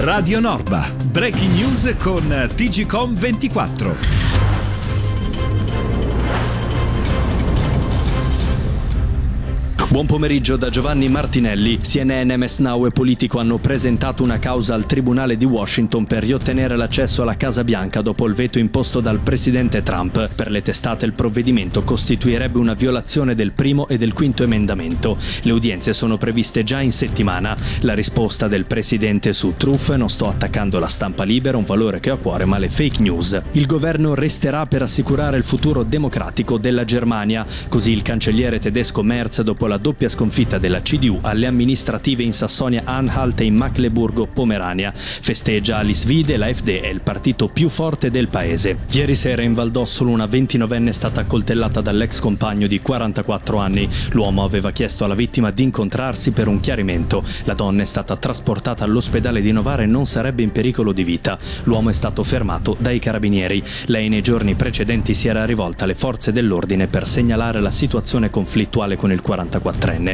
Radio Norba, breaking news con TGCOM24. Buon pomeriggio da Giovanni Martinelli. CNN, MS Now e Politico hanno presentato una causa al Tribunale di Washington per riottenere l'accesso alla Casa Bianca dopo il veto imposto dal presidente Trump. Per le testate il provvedimento costituirebbe una violazione del primo e del quinto emendamento. Le udienze sono previste già in settimana. La risposta del presidente su Truth: non sto attaccando la stampa libera, un valore che ho a cuore, ma le fake news. Il governo resterà per assicurare il futuro democratico della Germania. Così il cancelliere tedesco Merz, dopo la doppia sconfitta della CDU alle amministrative in Sassonia-Anhalt e in Mecklenburgo-Pomerania, festeggia Alisvide, l'AfD è il partito più forte del paese. Ieri sera in Val d'Ossola una 29enne è stata accoltellata dall'ex compagno di 44 anni. L'uomo aveva chiesto alla vittima di incontrarsi per un chiarimento. La donna è stata trasportata all'ospedale di Novara e non sarebbe in pericolo di vita. L'uomo è stato fermato dai carabinieri. Lei nei giorni precedenti si era rivolta alle forze dell'ordine per segnalare la situazione conflittuale con il 44enne.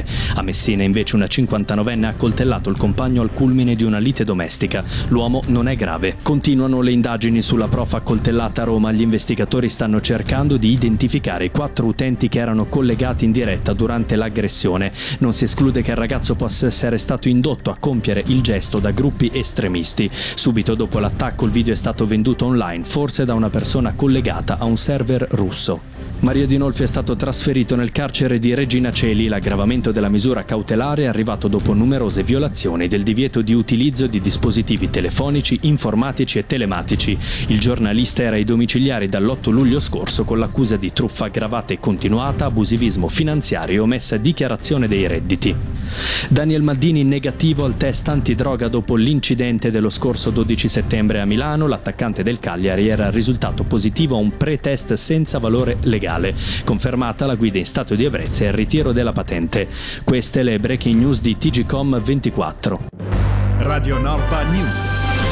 A Messina invece una 59enne ha accoltellato il compagno al culmine di una lite domestica. L'uomo non è grave. Continuano le indagini sulla prof accoltellata a Roma. Gli investigatori stanno cercando di identificare i 4 utenti che erano collegati in diretta durante l'aggressione. Non si esclude che il ragazzo possa essere stato indotto a compiere il gesto da gruppi estremisti. Subito dopo l'attacco il video è stato venduto online, forse da una persona collegata a un server russo. Mario Dinolfi è stato trasferito nel carcere di Regina Coeli. L'aggravamento della misura cautelare è arrivato dopo numerose violazioni del divieto di utilizzo di dispositivi telefonici, informatici e telematici. Il giornalista era ai domiciliari dall'8 luglio scorso con l'accusa di truffa aggravata e continuata, abusivismo finanziario e omessa dichiarazione dei redditi. Daniel Maldini negativo al test antidroga dopo l'incidente dello scorso 12 settembre a Milano. L'attaccante del Cagliari era risultato positivo a un pre-test senza valore legale. Confermata la guida in stato di ebbrezza e il ritiro della patente. Queste le breaking news di TGCOM24. Radio Norba News.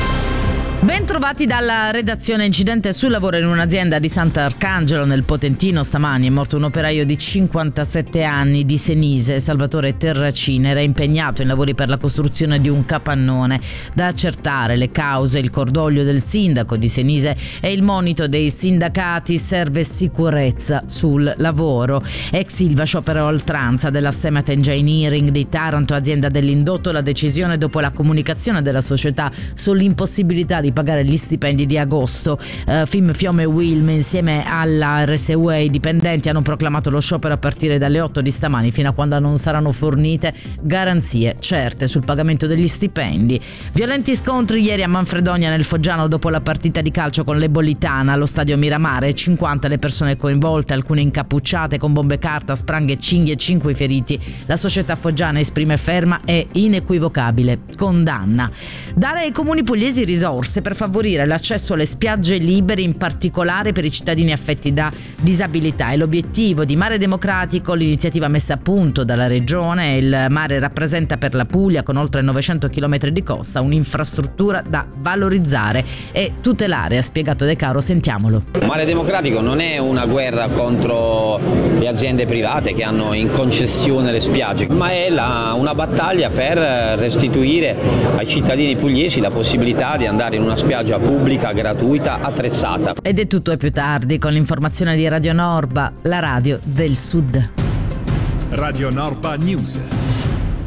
Ben trovati dalla redazione. Incidente sul lavoro in un'azienda di Sant'Arcangelo nel Potentino. Stamani è morto un operaio di 57 anni di Senise, Salvatore Terracini. Era impegnato in lavori per la costruzione di un capannone. Da accertare le cause, il cordoglio del sindaco di Senise e il monito dei sindacati. Serve sicurezza sul lavoro. Ex Ilva sciopero a oltranza della Semet Engineering di Taranto, azienda dell'indotto. La decisione dopo la comunicazione della società sull'impossibilità di pagare gli stipendi di agosto. FIM, Fiome e Wilm insieme alla RSU e i dipendenti hanno proclamato lo sciopero a partire dalle 8 di stamani fino a quando non saranno fornite garanzie certe sul pagamento degli stipendi. Violenti scontri ieri a Manfredonia nel Foggiano dopo la partita di calcio con l'Ebolitana allo stadio Miramare. 50 le persone coinvolte, alcune incappucciate con bombe carta, spranghe, cinghie e 5 feriti. La società foggiana esprime ferma e inequivocabile condanna. Dare ai comuni pugliesi risorse per favorire l'accesso alle spiagge libere, in particolare per i cittadini affetti da disabilità. È l'obiettivo di Mare Democratico, l'iniziativa messa a punto dalla regione. Il mare rappresenta per la Puglia, con oltre 900 km di costa, un'infrastruttura da valorizzare e tutelare, ha spiegato De Caro. Sentiamolo. Mare Democratico non è una guerra contro le aziende private che hanno in concessione le spiagge, ma è una battaglia per restituire ai cittadini pugliesi la possibilità di andare in una spiaggia pubblica, gratuita, attrezzata. Ed è tutto, e più tardi con l'informazione di Radio Norba, la radio del Sud. Radio Norba News.